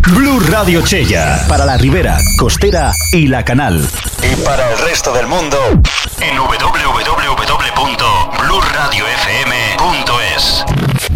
Blu Radio Chella. Para la Ribera, Costera y La Canal. Y para el resto del mundo, en www.blueradio.es.